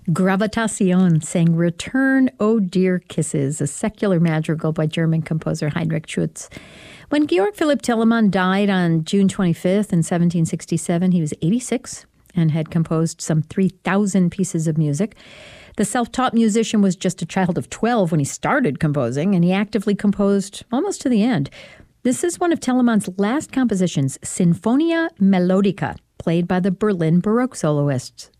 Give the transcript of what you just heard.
Gravitation sang Return, O Dear Kisses, a secular madrigal by German composer Heinrich Schütz. When Georg Philipp Telemann died on June 25th in 1767, he was 86 and had composed some 3,000 pieces of music. The self-taught musician was just a child of 12 when he started composing, and he actively composed almost to the end. This is one of Telemann's last compositions, Sinfonia Melodica, played by the Berlin Baroque soloists.